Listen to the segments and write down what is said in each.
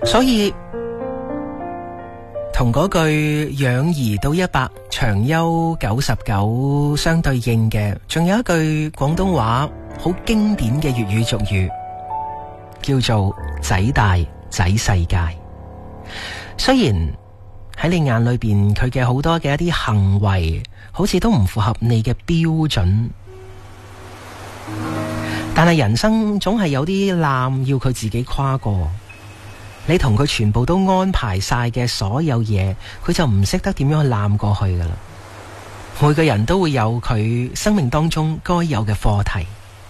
所以同嗰句養兒到100長憂99相對應嘅，仲有一句廣東話好經典嘅粵語俗語，叫做仔大仔世界。雖然喺你眼裏邊佢嘅好多嘅一啲行為好似都唔符合你嘅標準，但係人生總係有啲檻要佢自己跨過。你同佢全部都安排晒嘅所有嘢，佢就唔識得點樣去攬過去噶啦。每個人都會有佢生命當中該有嘅課題。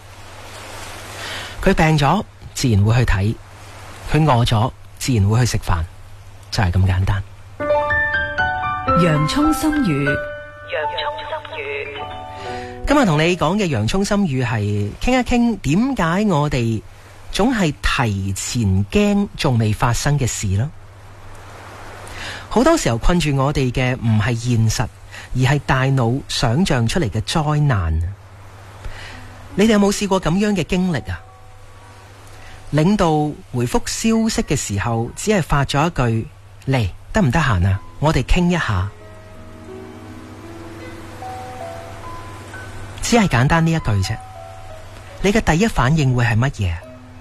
佢病咗，自然會去睇；佢餓咗，自然會去食飯，就係咁簡單。 洋蔥心語， 今日同你講嘅洋蔥心語係傾一傾點解我哋總係提前驚仲未發生嘅事咯。好多時候困住我哋嘅唔係現實，而係大腦想象出嚟嘅災難。你哋有冇試過咁樣嘅經歷啊？領導回覆消息嘅時候，只係發咗一句：嚟，得唔得閒啊？我哋傾一下。只係簡單呢一句啫。你嘅第一反應會係乜嘢？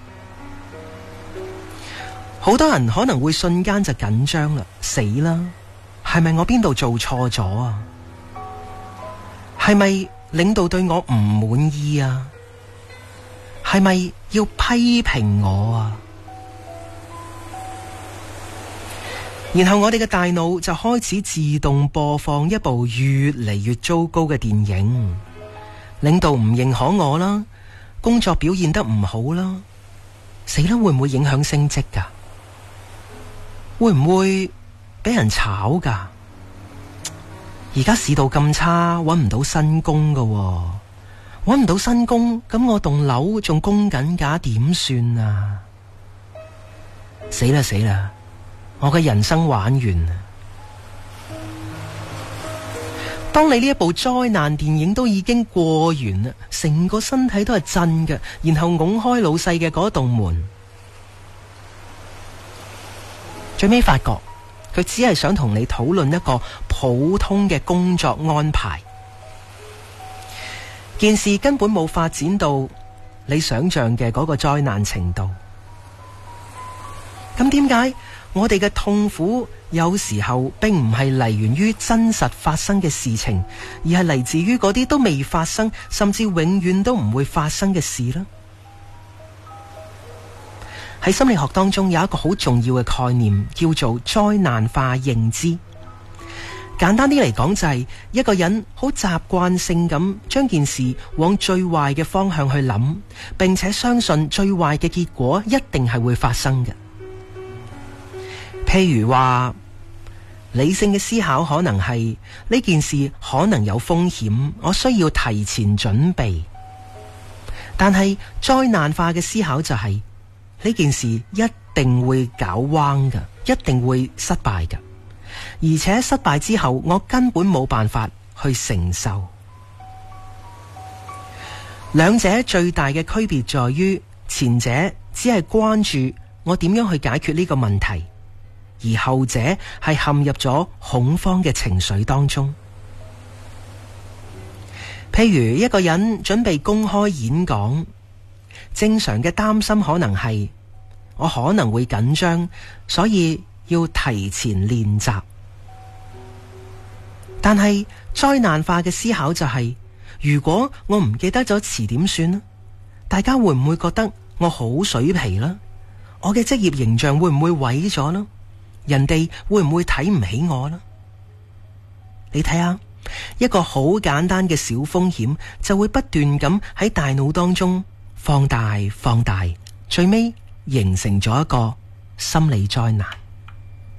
好多人可能會瞬間就緊張啦，死啦！係咪我邊度做錯咗啊？係咪領導對我唔滿意啊？係咪要批評我啊？然後我哋嘅大腦就開始自動播放一部越嚟越糟糕嘅電影。領導唔認可我啦，工作表現得唔好啦，死啦！會唔會影響升職㗎？會唔會俾人炒㗎？而家市道咁差，搵唔到新工㗎喎，搵唔到新工，咁我棟樓仲供緊價，點算啊？死啦死啦！我嘅人生玩完啦！當你呢一部災難電影都已經過完啦，成個身體都係震嘅，然後拱開老細嘅嗰棟門，最尾發覺佢只係想同你討論一個普通嘅工作安排，件事根本冇發展到你想象嘅嗰個災難程度。咁點解我哋嘅痛苦有時候並唔係嚟源於真實發生嘅事情，而係嚟自於嗰啲都未發生，甚至永遠都唔會發生嘅事呢？喺心理學當中有一個好重要嘅概念，叫做災難化認知。簡單啲嚟講，就係一個人好習慣性咁將件事往最壞嘅方向去諗，並且相信最壞嘅結果一定係會發生嘅。譬如話，理性嘅思考可能係呢件事可能有風險，我需要提前準備。但係災難化嘅思考就係呢件事一定會搞彎㗎，一定會失敗㗎，而且失敗之後我根本冇辦法去承受。兩者最大嘅區別在於，前者只係關注我點樣去解決呢個問題，而後者係陷入咗恐慌嘅情緒當中。譬如一個人準備公開演講，正常嘅擔心可能係我可能會緊張，所以要提前練習。但係災難化嘅思考就係，如果我唔記得咗詞點算呢？大家會唔會覺得我好水皮啦？我嘅職業形象會唔會毀咗呢？人哋會唔會睇唔起我呢？你睇下，一個好簡單嘅小風險就會不斷咁喺大腦當中放大，最尾形成咗一個心理災難。